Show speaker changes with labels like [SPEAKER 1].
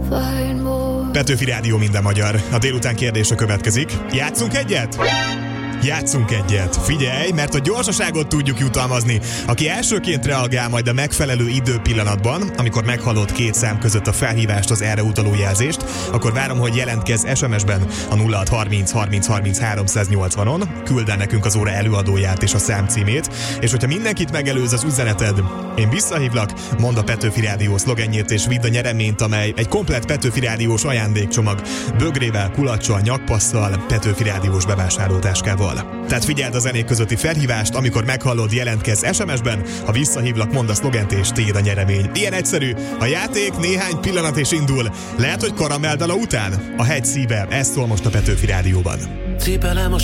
[SPEAKER 1] Petőfi Rádió, minden magyar. A délután kérdése következik. Játszunk egyet? Játszunk egyet. Figyelj, mert a gyorsaságot tudjuk jutalmazni. Aki elsőként reagál majd a megfelelő időpillanatban, amikor meghallod két szám között a felhívást, az erre utaló jelzést, akkor várom, hogy jelentkezz SMS-ben a 0630 30 30 380-on, küld el nekünk az óra előadóját és a szám címét, és hogyha mindenkit megelőz az üzeneted, én visszahívlak, mondd a Petőfi Rádió szlogenjét és vidd a nyereményt, amely egy komplett Petőfi Rádiós ajándékcsomag, bögrével, kulacsal, nyakpasszal, Petőfi Rádiós bevásárlótáskával. Tehát figyeld a zenék közötti felhívást, amikor meghallod, jelentkezz SMS-ben, ha visszahívlak, mondd a szlogent és tiéd a nyeremény. Ilyen egyszerű, a játék néhány pillanat és indul. Lehet, hogy karamelldala után? A hegy szíve, ez szól most a Petőfi Rádióban.
[SPEAKER 2] Cipelem a